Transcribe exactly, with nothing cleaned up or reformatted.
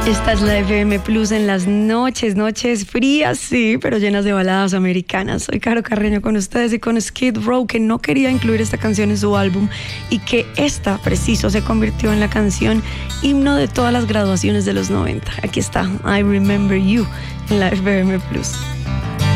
Esta es la F M Plus en las noches, noches frías, sí, pero llenas de baladas americanas. Soy Caro Carreño con ustedes y con Skid Row, que no quería incluir esta canción en su álbum y que esta, preciso, se convirtió en la canción himno de todas las graduaciones de los noventa. Aquí está, I Remember You, en la F M Plus.